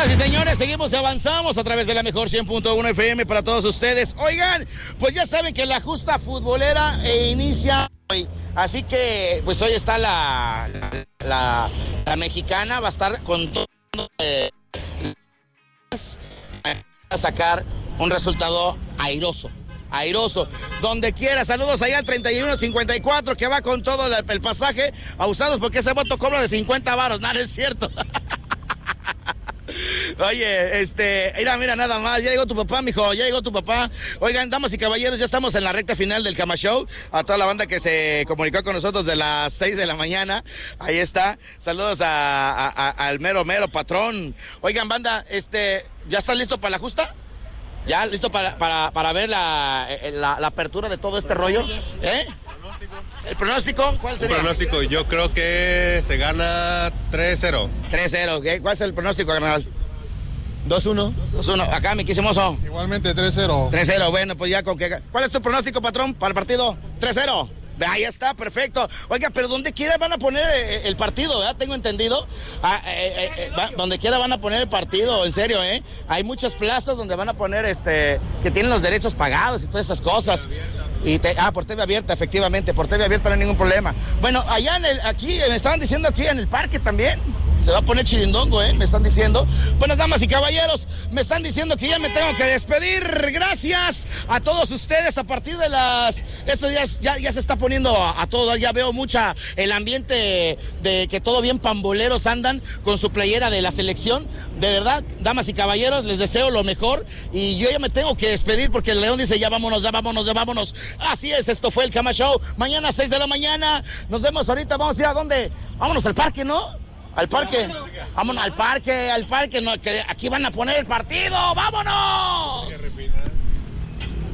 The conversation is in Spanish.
Señoras y señores, seguimos y avanzamos a través de la mejor 100.1 FM para todos ustedes. Oigan, pues ya saben que la justa futbolera inicia hoy. Así que, pues hoy está la mexicana, va a estar con todo a sacar un resultado airoso, donde quiera. Saludos allá al 3154 que va con todo el pasaje a Usados, porque ese voto cobra de 50 varos, nada, es cierto. Oye, mira nada más, ya llegó tu papá, mijo, ya llegó tu papá. Oigan, damas y caballeros, ya estamos en la recta final del Cama Show. A toda la banda que se comunicó con nosotros de las 6 de la mañana, ahí está. Saludos al mero patrón. Oigan, banda, ¿ya están listos para la justa? ¿Ya listo para ver la apertura de todo este rollo? ¿El pronóstico? ¿Cuál sería? El pronóstico, yo creo que se gana 3-0. 3-0, ¿ok? ¿Cuál es el pronóstico, carnal? 2-1. 2-1. Acá, mi quisimoso. Igualmente 3-0. 3-0, bueno, pues ya con que... ¿Cuál es tu pronóstico, patrón, para el partido? 3-0. Ahí está, perfecto. Oiga, pero donde quiera van a poner el partido, ¿verdad? Tengo entendido. Donde quiera van a poner el partido, en serio, ¿eh? Hay muchas plazas donde van a poner, que tienen los derechos pagados y todas esas cosas. Por TV abierta, efectivamente, por TV abierta no hay ningún problema. Bueno, allá aquí, me estaban diciendo aquí en el parque también, se va a poner chirindongo, me están diciendo. Bueno, damas y caballeros, me están diciendo que ya me tengo que despedir. Gracias a todos ustedes. A partir de esto ya se está poniendo a todo, ya veo mucha el ambiente de que todo bien pamboleros andan con su playera de la selección. De verdad, damas y caballeros, les deseo lo mejor y yo ya me tengo que despedir porque el León dice ya vámonos. Así es, esto fue el Cama Show. Mañana a 6 de la mañana, nos vemos ahorita, vamos a ir a dónde, vámonos al parque, ¿no? Al parque, vámonos al parque, no, que aquí van a poner el partido, vámonos.